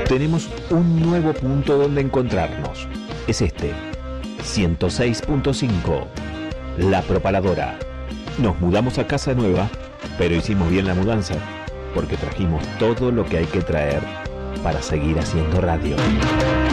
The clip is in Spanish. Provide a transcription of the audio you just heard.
Tenemos un nuevo punto donde encontrarnos. Es este, 106.5, La Propaladora. Nos mudamos a casa nueva, pero hicimos bien la mudanza, porque trajimos todo lo que hay que traer para seguir haciendo radio.